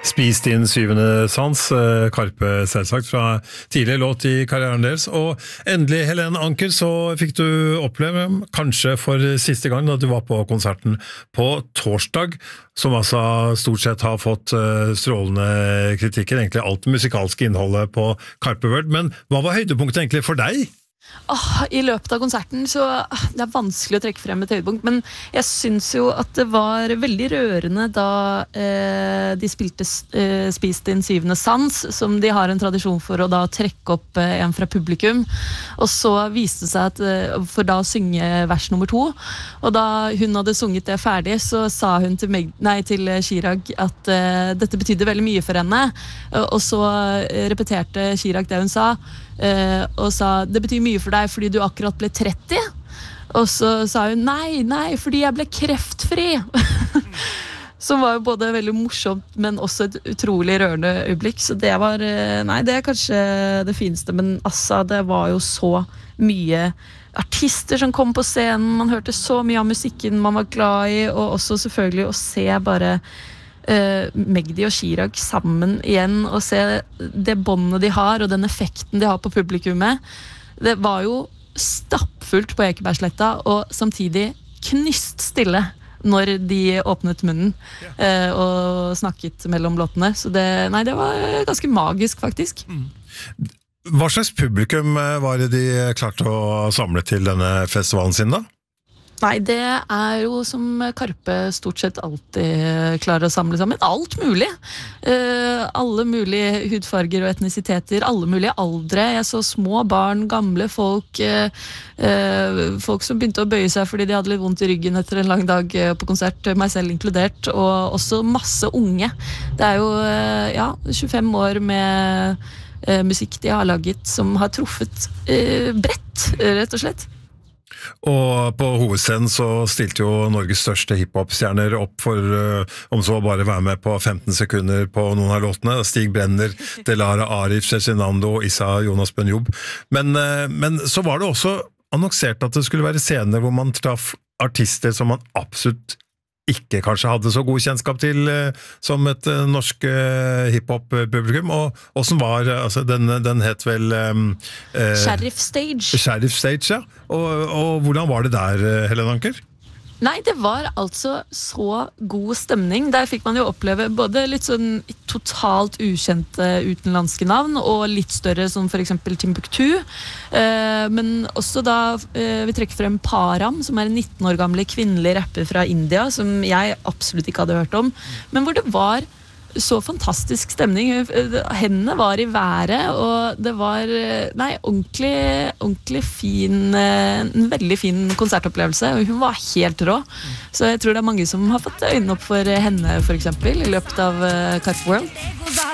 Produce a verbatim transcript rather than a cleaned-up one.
Spis din syvende sans, Karpe selvsagt, fra tidlig låt i karrieren deres. Og endelig, Helen Anker, så fikk du oppleve, kanskje for siste gang, da du var på konserten på torsdag, som altså stort sett har fått strålende kritikker, egentlig alt musikalske innholdet på Karpe World. Men hva var høydepunktet egentlig for deg? Oh, I løpet av konserten så det er vanskelig å trekke frem et høydepunkt, men jeg synes jo at det var veldig rørende da eh, de spilte eh, Spis din syvende sans, som de har en tradisjon for å da trekke opp eh, en fra publikum, og så viste det seg at eh, for da å synge vers nummer to, og da hun hadde sunget det ferdig, så sa hun til, meg, nei, til Chirag at eh, dette betydde veldig mye for henne, og så eh, repeterte Chirag det hun sa, Uh, og sa, det betyr mye for deg fordi du akkurat ble tretti. Og så sa hun, nei, nei, fordi jeg ble kreftfri. Som var jo både veldig morsomt, men også et utrolig rørende øyeblikk. Så det var, nei, det er kanskje det fineste. Men altså, det var jo så mye artister som kom på scenen. Man hørte så mye av musikken man var glad i, og også selvfølgelig å se bare Uh, Magdi og Chirag sammen igjen og se det båndet de har og den effekten de har på publikummet. Det var jo stappfullt på Ekebergsletta og samtidig knyst stille når de åpnet munnen uh, og snakket mellom låtene. Så det, nei, det var ganske magisk faktisk. Mm. Hva slags publikum var det de klarte å samle til denne festivalen sin da? Nei, det er jo som Karpe stort sett alltid klarer å samle sammen. Alt mulig. Uh, alle mulige hudfarger og etnisiteter, alle mulige aldre. Jeg så små barn, gamle folk, uh, uh, folk som begynte å bøye seg fordi de hadde litt vondt i ryggen etter en lang dag på konsert, meg selv inkludert, og også masse unge. Det er jo uh, ja, tjuefem år med uh, musikk de har laget som har truffet uh, bredt, rett og slett. Og på hovedscenen så stilte jo Norges største hiphop-stjerner opp for uh, om så bare være med på femten sekunder på noen av låtene. Stig Brenner, Delara Arif, Cezinando, Issa Jonas Benjob. Men, uh, men så var det også annonsert at det skulle være scener hvor man traff artister som man absolutt ikke kanskje hadde så god kjennskap til uh, som et uh, norsk uh, hiphop-publikum, og hvordan var, altså den, den het vel um, uh, Sheriff Stage. Sheriff Stage, ja. Og, og hvordan var det der, uh, Helen Anker? Nei, det var altså så god stemning. Der fikk man jo oppleve både litt sånn totalt ukjente utenlandske navn, og litt større som for eksempel Timbuktu. Eh, men også da eh, vi trekker frem Param, som er en nitten år gamle kvinnelig rapper fra India, som jeg absolutt ikke hadde hørt om, men hvor det var så fantastisk stemning. Hendene var i været, og det var nei, ordentlig, ordentlig fin, en veldig fin konsertopplevelse, og hun var helt rå. Så jeg tror det er mange som har fått øynene opp for henne, for eksempel, i løpet av Karpe World.